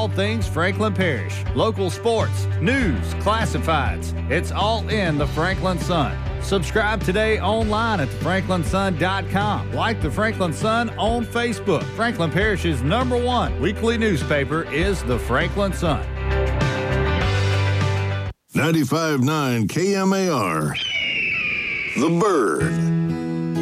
all things Franklin Parish, local sports, news, classifieds. It's all in the Franklin Sun. Subscribe today online at thefranklinsun.com. Like the Franklin Sun on Facebook. Franklin Parish's #1 weekly newspaper is the Franklin Sun. 95.9 KMAR. The Bird.